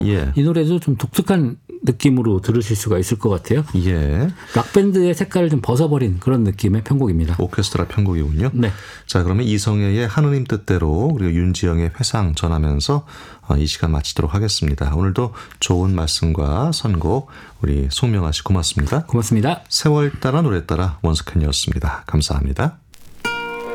예. 이 노래도 좀 독특한 느낌으로 들으실 수가 있을 것 같아요. 예. 락밴드의 색깔을 좀 벗어버린 그런 느낌의 편곡입니다. 오케스트라 편곡이군요. 네. 자, 그러면 이성애의 하느님 뜻대로 그리고 윤지영의 회상 전하면서 이 시간 마치도록 하겠습니다. 오늘도 좋은 말씀과 선곡 우리 송명아 씨 고맙습니다. 고맙습니다. 세월 따라 노래 따라 원석현이었습니다. 감사합니다.